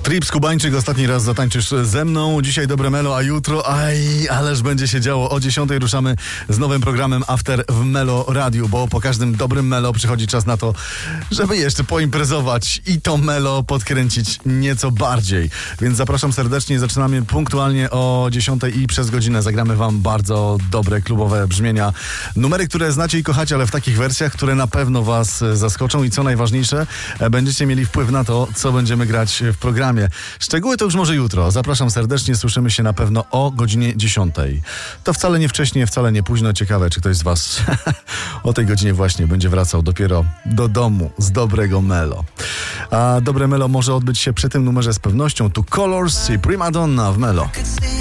Trips Kubańczyk, ostatni raz zatańczysz ze mną. Dzisiaj dobre melo, a jutro, ależ będzie się działo. O 10 ruszamy z nowym programem After w Melo Radiu, bo po każdym dobrym melo przychodzi czas na to, żeby jeszcze poimprezować i to melo podkręcić nieco bardziej. Więc zapraszam serdecznie, zaczynamy punktualnie o 10 i przez godzinę zagramy wam bardzo dobre klubowe brzmienia. Numery, które znacie i kochacie, ale w takich wersjach, które na pewno was zaskoczą i co najważniejsze, będziecie mieli wpływ na to, co będziemy grać w programie. Szczegóły to już może jutro. Zapraszam serdecznie, słyszymy się na pewno o godzinie 10. To wcale nie wcześnie, wcale nie późno. Ciekawe, czy ktoś z was o tej godzinie właśnie będzie wracał dopiero do domu z dobrego melo. A dobre melo może odbyć się przy tym numerze z pewnością. Tu Colors i Prima Donna w Melo.